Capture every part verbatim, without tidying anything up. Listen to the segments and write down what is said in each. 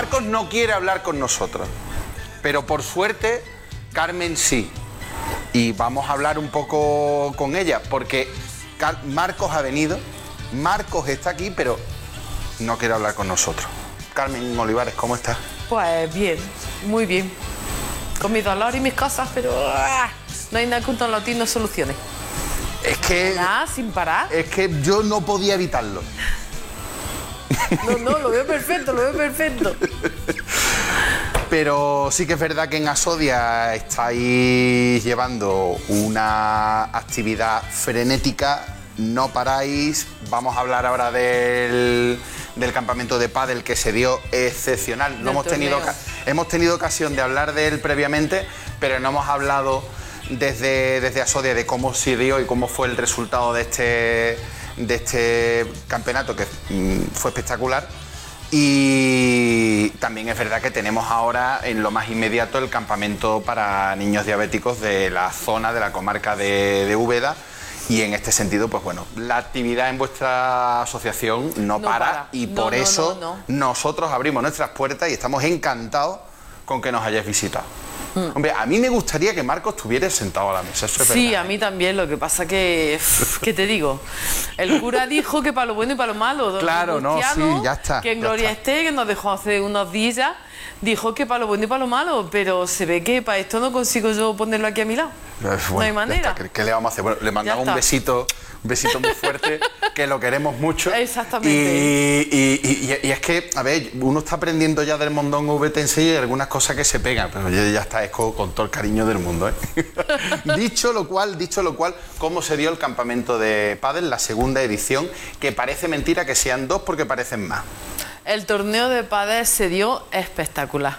Marcos no quiere hablar con nosotros, pero por suerte Carmen sí. Y vamos a hablar un poco con ella, porque Car- Marcos ha venido, Marcos está aquí, pero no quiere hablar con nosotros. Carmen Olivares, ¿cómo estás? Pues bien, muy bien. Con mi dolor y mis cosas, pero ¡ah! No hay nada que un tonlotín no solucione. Es que... Nada, sin parar. Es que yo no podía evitarlo. No, no, lo veo perfecto, lo veo perfecto. Pero sí que es verdad que en Asodia estáis llevando una actividad frenética, no paráis. Vamos a hablar ahora del, del campamento de pádel que se dio excepcional. No hemos tenido, hemos tenido ocasión de hablar de él previamente, pero no hemos hablado desde, desde Asodia de cómo se dio y cómo fue el resultado de este, de este campeonato, que mm, fue espectacular. Y también es verdad que tenemos ahora en lo más inmediato el campamento para niños diabéticos de la zona, de la comarca de, de Úbeda. Y en este sentido, pues bueno, la actividad en vuestra asociación no, No para, para. y No, por no, eso no, no. nosotros abrimos nuestras puertas y estamos encantados con que nos hayáis visitado. Mm. Hombre, a mí me gustaría que Marcos estuviera sentado a la mesa, eso es Sí, verdad. a mí también, lo que pasa que... ¿Qué te digo? El cura dijo que para lo bueno y para lo malo. Don Claro, no, Cristiano, sí, ya está, que en ya gloria está. esté, que nos dejó hace unos días ya, dijo que para lo bueno y para lo malo, pero se ve que para esto no consigo yo ponerlo aquí a mi lado. Bueno, no hay ya manera. está, ¿qué, qué le vamos a hacer? Bueno, le mandamos está. un besito, un besito muy fuerte, que lo queremos mucho. Exactamente. Y, y, y, y es que, a ver, uno está aprendiendo ya del mondongo ubetense y hay algunas cosas que se pegan, pero ya, ya está, es con, con todo el cariño del mundo, ¿eh? Dicho lo cual, dicho lo cual, ¿cómo se dio el campamento de pádel, la segunda edición? Que parece mentira que sean dos porque parecen más. El torneo de pádel se dio espectacular.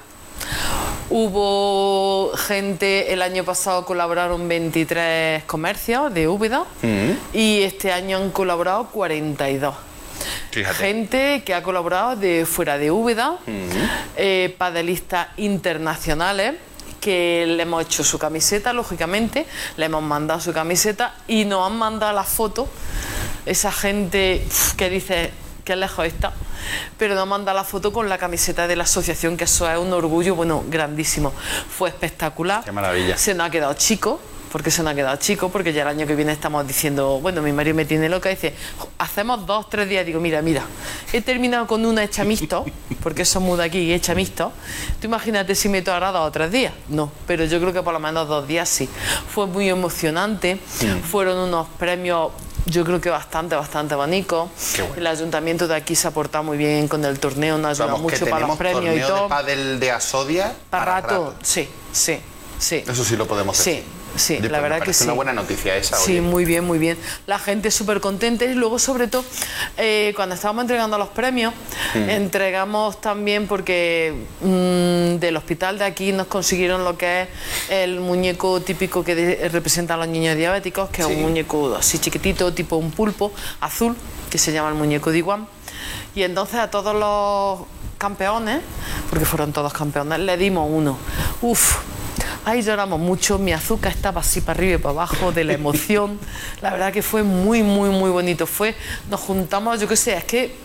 Hubo gente, el año pasado colaboraron veintitrés comercios de Úbeda Mm. y este año han colaborado cuarenta y dos. Fíjate. Gente que ha colaborado de fuera de Úbeda, Mm. eh, padelistas internacionales que le hemos hecho su camiseta, lógicamente, le hemos mandado su camiseta y nos han mandado la foto. Esa gente uf, que dice que lejos está, pero nos manda la foto con la camiseta de la asociación, que eso es un orgullo, bueno, grandísimo. Fue espectacular. Qué maravilla. Se nos ha quedado chico, porque se nos ha quedado chico, porque ya el año que viene estamos diciendo, bueno, mi marido me tiene loca, y dice, hacemos dos, tres días, digo, mira, mira, he terminado con una hecha mixto, porque eso muda aquí, hecha mixto. Tú imagínate si meto ahora dos o tres días. No, pero yo creo que por lo menos dos días sí. Fue muy emocionante, mm. fueron unos premios, yo creo que bastante, bastante bonito. Bueno. El ayuntamiento de aquí se ha portado muy bien con el torneo, nos ayuda mucho para los premios y todo. ¿De pádel de Asodia? Para, para rato. rato, sí, sí, sí. Eso sí lo podemos hacer. Sí. Sí, la verdad que sí. Es una buena noticia esa. Sí, oye. muy bien, muy bien. La gente súper contenta y luego, sobre todo, eh, cuando estábamos entregando los premios, mm. entregamos también porque mmm, del hospital de aquí nos consiguieron lo que es el muñeco típico que de, representa a los niños diabéticos, que sí. es un muñeco así chiquitito, tipo un pulpo azul, que se llama el muñeco de Iguam. Y entonces a todos los campeones, porque fueron todos campeones, le dimos uno. Uf. Ahí lloramos mucho, mi azúcar estaba así para arriba y para abajo de la emoción. La verdad que fue muy, muy, muy bonito. Fue, nos juntamos, yo qué sé, es que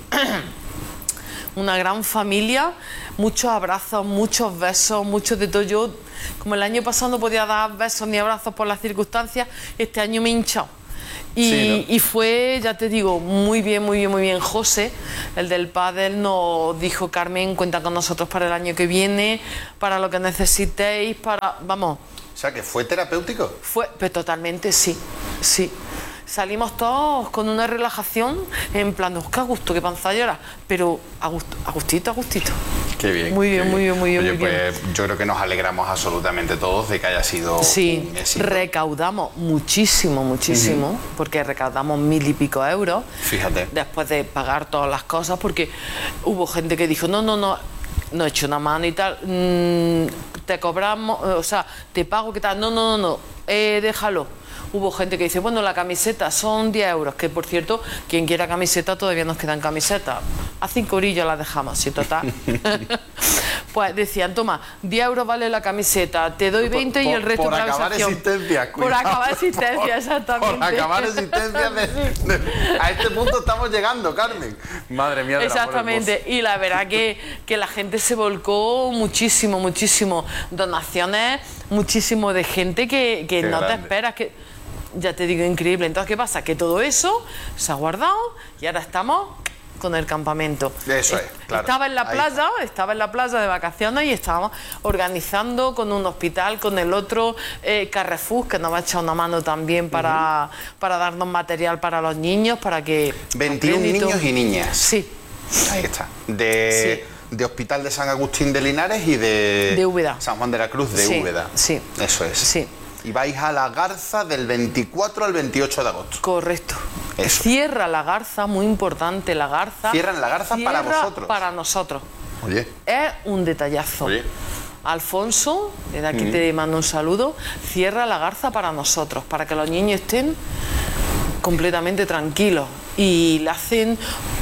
una gran familia, muchos abrazos, muchos besos, muchos de todo. Yo, como el año pasado no podía dar besos ni abrazos por las circunstancias, este año me he hinchado. Y, sí, ¿no? y fue, ya te digo, muy bien, muy bien, muy bien. José, el del pádel, nos dijo, Carmen, cuenta con nosotros para el año que viene, para lo que necesitéis, para... Vamos. O sea, que fue terapéutico. Fue, pero totalmente sí, sí. Salimos todos con una relajación, en plan, oh, qué a gusto, qué panza llora, pero a, gusto, a gustito, a gustito. Qué bien. Muy bien, qué muy bien, bien, muy bien. Oye, muy pues bien. yo creo que nos alegramos absolutamente todos de que haya sido sí, un éxito. Recaudamos muchísimo, muchísimo, uh-huh. porque recaudamos mil y pico euros. Fíjate. Después de pagar todas las cosas, porque hubo gente que dijo, no, no, no, no he hecho una mano y tal, mmm, te cobramos, o sea, te pago, ¿qué tal? No, no, no, no, eh, déjalo. hubo gente que dice, bueno, la camiseta son diez euros, que por cierto, quien quiera camiseta todavía nos quedan camisetas. A cinco orillas las dejamos, sí, total. Pues decían, toma, diez euros vale la camiseta, te doy veinte por, y el resto por para la acabar existencia, Por acabar existencia, por, exactamente. Por acabar existencia de, de, a este punto estamos llegando, Carmen. Madre mía. De Exactamente, y la verdad que, que la gente se volcó muchísimo, muchísimo. Donaciones, muchísimo de gente que, que no grande. Te esperas, que ya te digo, increíble. Entonces, ¿qué pasa? Que todo eso se ha guardado y ahora estamos con el campamento. Eso es, claro. Estaba en la Ahí playa, está. estaba en la playa de vacaciones y estábamos organizando con un hospital, con el otro eh, Carrefour, que nos va a echar una mano también para, uh-huh. para darnos material para los niños, para que... veintiún niños y niñas. Sí. Ahí está. De, sí. de Hospital de San Agustín de Linares y de... De Úbeda. San Juan de la Cruz de sí. Úbeda. Sí. Eso es. Sí. Y vais a La Garza del veinticuatro al veintiocho de agosto. Correcto. Eso. Cierra La Garza, muy importante, La Garza. Cierran La Garza para vosotros. Para nosotros. Oye. Es un detallazo. Oye. Alfonso, desde aquí Mm. te mando un saludo, cierra La Garza para nosotros, para que los niños estén completamente tranquilos. Y le hacen,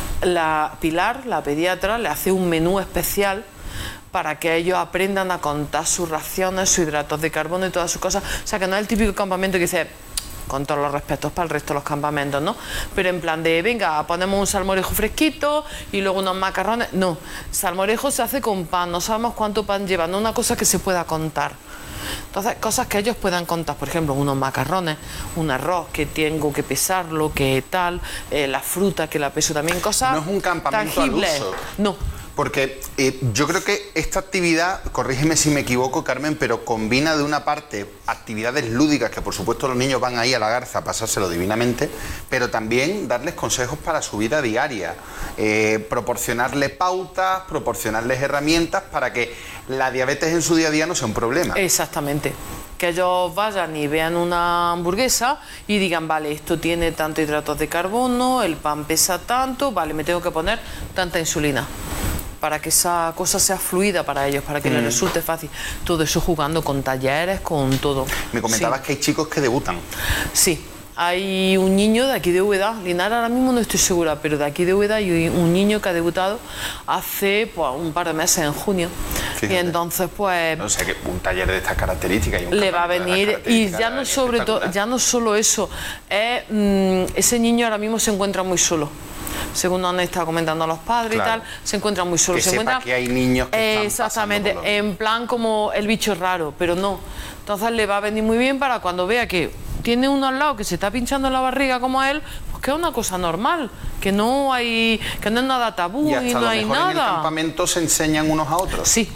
la Pilar, la pediatra, le hace un menú especial para que ellos aprendan a contar sus raciones, sus hidratos de carbono y todas sus cosas. O sea, que no es el típico campamento que dice, con todos los respetos para el resto de los campamentos, ¿no? Pero en plan de, venga, ponemos un salmorejo fresquito y luego unos macarrones. No, salmorejo se hace con pan, no sabemos cuánto pan lleva, no una cosa que se pueda contar. Entonces, cosas que ellos puedan contar, por ejemplo, unos macarrones, un arroz que tengo que pesarlo, que tal, eh, la fruta que la peso también, cosas no es un campamento tangibles. Al uso. No. Porque eh, yo creo que esta actividad, corrígeme si me equivoco, Carmen, pero combina de una parte actividades lúdicas, que por supuesto los niños van ahí a La Garza a pasárselo divinamente, pero también darles consejos para su vida diaria, eh, proporcionarles pautas, proporcionarles herramientas para que la diabetes en su día a día no sea un problema. Exactamente. Que ellos vayan y vean una hamburguesa y digan, vale, esto tiene tanto hidratos de carbono, el pan pesa tanto, vale, me tengo que poner tanta insulina, para que esa cosa sea fluida para ellos, para que mm. les resulte fácil. Todo eso jugando con talleres, con todo. Me comentabas sí. que hay chicos que debutan. Sí. Hay un niño de aquí de Úbeda, Linares ahora mismo no estoy segura, pero de aquí de Úbeda hay un niño que ha debutado hace pues, un par de meses, en junio. Fíjate. Y entonces pues... O sea que un taller de estas características... Y un le va a venir, y ya no, sobre todo, ya no solo eso, es, mmm, ese niño ahora mismo se encuentra muy solo. Según nos han estado comentando los padres claro. y tal, se encuentra muy solo. Que se sepa encuentra, que hay niños que están exactamente, pasando por en plan como el bicho raro, pero no. Entonces le va a venir muy bien para cuando vea que tiene uno al lado que se está pinchando en la barriga como a él, pues que es una cosa normal, que no hay, que no es nada tabú y, hasta y no lo hay mejor nada. En el campamento se enseñan unos a otros. Sí.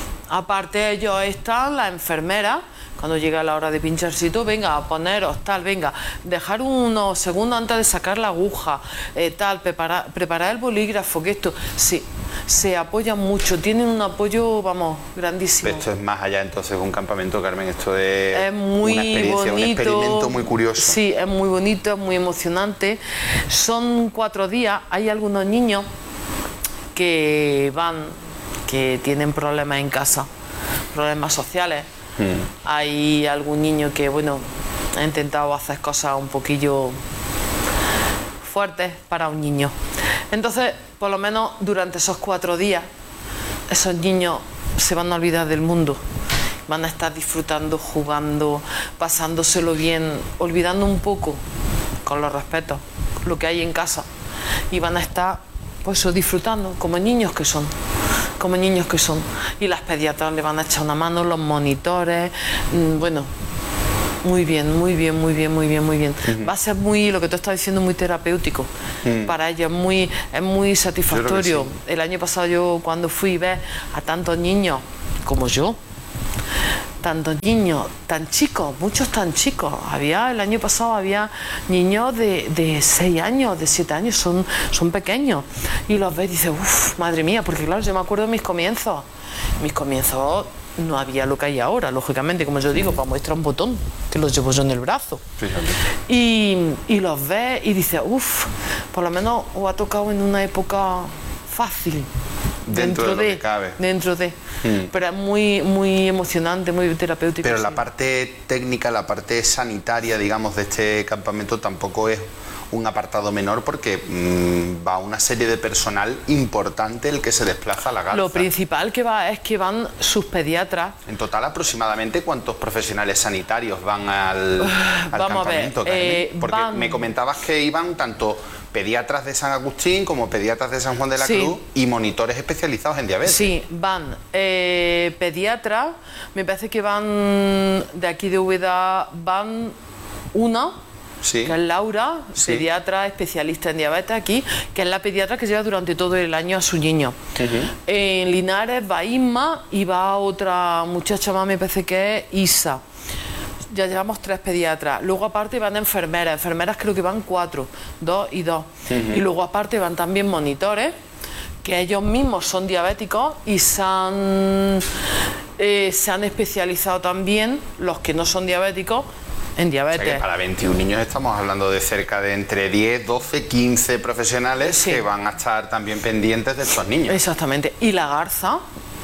Aparte ellos están las enfermeras. Cuando llega la hora de pincharcito, venga, a poneros, tal, venga, dejar unos segundos antes de sacar la aguja, eh, tal, preparar, preparar el bolígrafo, que esto, sí, se apoyan mucho, tienen un apoyo, vamos, grandísimo. Esto es más allá entonces de un campamento, Carmen, esto es, es muy una experiencia, bonito, un experimento muy curioso. Sí, es muy bonito, es muy emocionante. Son cuatro días, hay algunos niños que van, que tienen problemas en casa, problemas sociales. Mm. Hay algún niño que, bueno, ha intentado hacer cosas un poquillo fuertes para un niño. Entonces, por lo menos durante esos cuatro días, esos niños se van a olvidar del mundo. Van a estar disfrutando, jugando, pasándoselo bien, olvidando un poco, con los respetos, lo que hay en casa. Y van a estar, pues, disfrutando, como niños que son. como niños que son, y las pediatras le van a echar una mano, los monitores, mmm, bueno, muy bien, muy bien, muy bien, muy bien, muy bien. Uh-huh. Va a ser muy, lo que tú estás diciendo, muy terapéutico uh-huh. para ellos, muy, es muy satisfactorio. Sí. El año pasado yo cuando fui a ver a tantos niños como yo, tantos niños tan chicos, muchos tan chicos, había el año pasado había niños de, de seis años, de siete años, son, son pequeños, y los ves y dices, uff, madre mía, porque claro, yo me acuerdo de mis comienzos, mis comienzos no había lo que hay ahora, lógicamente, como yo digo, para muestra un botón, que los llevo yo en el brazo. Y, y los ves y dices, uff, por lo menos os ha tocado en una época fácil, Dentro, de lo que cabe. Dentro de. Mm. Pero es muy, muy emocionante, muy terapéutico. Pero sí. la parte técnica, la parte sanitaria, digamos, de este campamento tampoco es un apartado menor porque mmm, va una serie de personal importante el que se desplaza a la Garza. Lo principal que va es que van sus pediatras. En total, aproximadamente, ¿cuántos profesionales sanitarios van al, al Vamos campamento, a ver, Carmen? eh, Porque van... me comentabas que iban tanto pediatras de San Agustín como pediatras de San Juan de la sí. Cruz y monitores especializados en diabetes. Sí, van eh, pediatras, me parece que van de aquí de Úbeda, van una... Sí. que es Laura, sí. pediatra especialista en diabetes aquí, que es la pediatra que lleva durante todo el año a su niño. Uh-huh. En Linares va Isma y va otra muchacha más, me parece que es Isa. Ya llevamos tres pediatras. Luego aparte van enfermeras, enfermeras creo que van cuatro, dos y dos. Uh-huh. Y luego aparte van también monitores, que ellos mismos son diabéticos y se han, eh, se han especializado también, los que no son diabéticos, en diabetes. O sea que para veintiún niños estamos hablando de cerca de entre diez, doce, quince profesionales sí. que van a estar también pendientes de estos niños. Exactamente. Y la Garza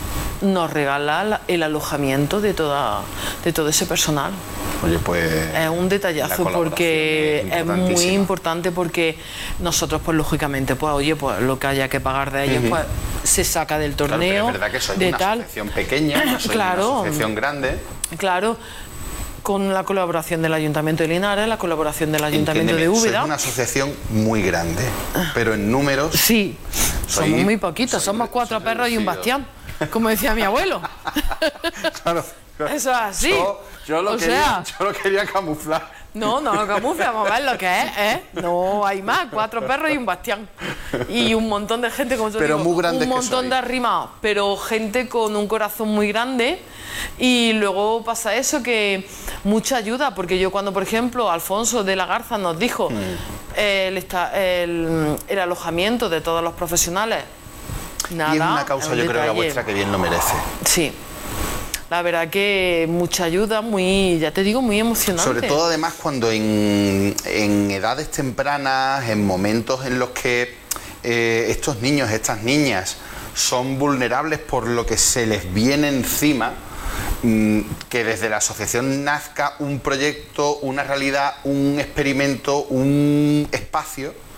nos regala el alojamiento de toda de todo ese personal. Oye, pues es un detallazo porque es, es muy importante porque nosotros pues lógicamente pues oye pues lo que haya que pagar de ellos uh-huh. pues se saca del torneo. Claro, pero es verdad que sois de una tal. asociación pequeña, no sois claro, una asociación grande. Claro. Con la colaboración del Ayuntamiento de Linares, la colaboración del Ayuntamiento Entiéndeme, de Úbeda. Es una asociación muy grande, pero en números... Sí, somos muy poquitos, somos cuatro perros y un bastián, como decía mi abuelo. Claro, claro. Eso es así. Yo, yo, lo o quería, sea, yo lo quería camuflar. No, no lo camufla, vamos a ver lo que es, ¿eh? No hay más, cuatro perros y un bastián. Y un montón de gente, como yo pero digo, muy grandes un montón que de arrimados, pero gente con un corazón muy grande. Y luego pasa eso, que mucha ayuda, porque yo cuando, por ejemplo, Alfonso de la Garza nos dijo mm. el, el, el alojamiento de todos los profesionales, nada. Y es una causa, yo creo, la vuestra que bien lo merece. Sí. La verdad que mucha ayuda, muy, ya te digo, muy emocionante. Sobre todo además cuando en, en edades tempranas, en momentos en los que eh, estos niños, estas niñas son vulnerables por lo que se les viene encima, mmm, que desde la asociación nazca un proyecto, una realidad, un experimento, un espacio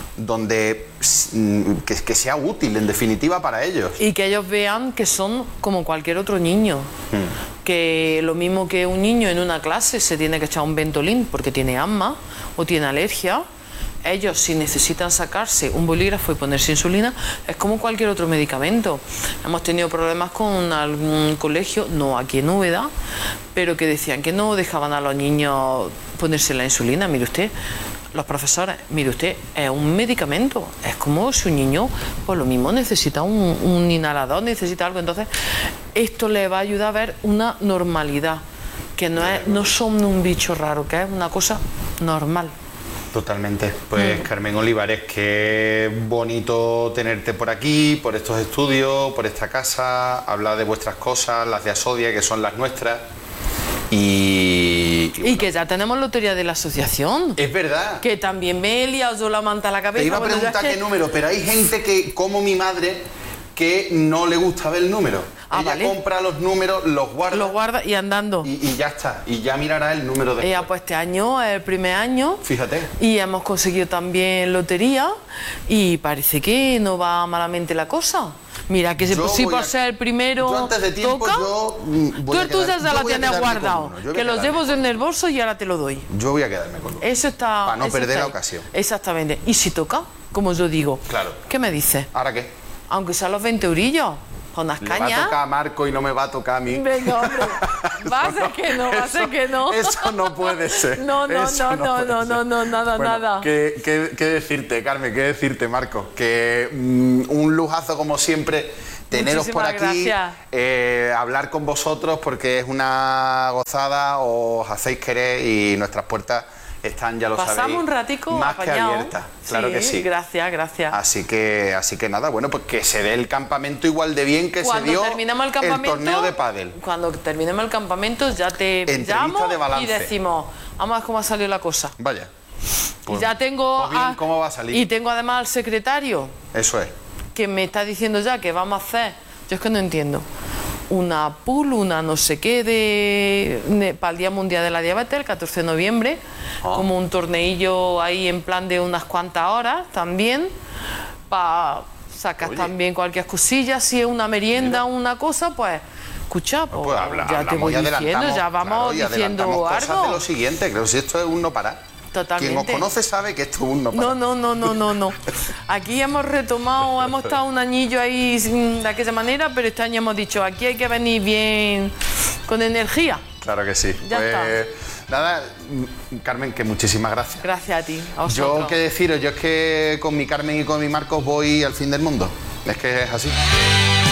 donde que, que sea útil en definitiva para ellos y que ellos vean que son como cualquier otro niño hmm. que lo mismo que un niño en una clase se tiene que echar un Ventolin porque tiene asma o tiene alergia, ellos si necesitan sacarse un bolígrafo y ponerse insulina es como cualquier otro medicamento. Hemos tenido problemas con algún colegio, no aquí en Úbeda, pero que decían que no dejaban a los niños ponerse la insulina. Mire usted, los profesores, mire usted, es un medicamento, es como si un niño, pues lo mismo, necesita un, un inhalador, necesita algo, entonces esto le va a ayudar a ver una normalidad, que no, es, no son un bicho raro, que es una cosa normal. Totalmente. Pues mm. Carmen Olivares, qué bonito tenerte por aquí, por estos estudios, por esta casa, hablar de vuestras cosas, las de Asodia, que son las nuestras. Y, y, bueno, y que ya tenemos lotería de la asociación. Es verdad. Que también me he liado yo la manta a la cabeza. Te iba a preguntar qué que... número, pero hay gente que, como mi madre, que no le gusta ver el número. Ah, Ella vale. compra los números, los guarda. Los guarda y andando. Y, y ya está. Y ya mirará el número de. Eh, pues este año es el primer año. Fíjate. Y hemos conseguido también lotería. Y parece que no va malamente la cosa. Mira, que yo si por a, ser el primero yo antes de tiempo, toca, yo voy tú el tuyo ya la tienes guardado, que los llevo con... en el bolso y ahora te lo doy. Yo voy a quedarme con uno. Eso está... Para no eso perder la ahí. ocasión. Exactamente. ¿Y si toca? Como yo digo. Claro. ¿Qué me dices? ¿Ahora qué? Aunque sean los veinte eurillos. Con las Le cañas. va a tocar a Marco y no me va a tocar a mí. Venga, hombre. Va a ser que no, va a ser que no. Eso no puede ser. No, no, eso no, no, no, no, no, nada, bueno, nada. ¿qué, qué, ¿Qué decirte, Carmen? ¿Qué decirte, Marco? Que mmm, un lujazo como siempre teneros Muchísimas por aquí, eh, hablar con vosotros porque es una gozada, os hacéis querer y nuestras puertas están, ya lo Pasamos sabéis, un ratico más apañado. que abiertas. Claro sí, que sí. Gracias, gracias. Así que, así que nada, bueno, pues que se dé el campamento igual de bien que cuando se dio terminemos el, campamento, el torneo de pádel. Cuando terminemos el campamento ya te Entrevista llamo de balance. Y decimos, vamos a ver cómo ha salido la cosa. Vaya. Pues, y ya tengo... Pues bien, a, ¿cómo va a salir? Y tengo además al secretario. Eso es. que me está diciendo ya que vamos a hacer, yo es que no entiendo, una pool, una no sé qué de, de para el Día Mundial de la Diabetes, el catorce de noviembre, ah. como un torneillo ahí en plan de unas cuantas horas también, para sacar Oye. también cualquier cosilla, si es una merienda o una cosa, pues escucha, pues, pues habla, ya te voy diciendo, ya vamos claro, diciendo cosas algo. De lo siguiente, creo que esto es un no parar. Totalmente. Quien os conoce sabe que esto es un no parar. No, no, no, no, no, no. Aquí hemos retomado, hemos estado un añillo ahí de aquella manera, pero este año hemos dicho, aquí hay que venir bien con energía. Claro que sí. Ya pues, está. Nada, Carmen, que muchísimas gracias. Gracias a ti, a vosotros. Yo qué deciros, yo es que con mi Carmen y con mi Marcos voy al fin del mundo. Es que es así.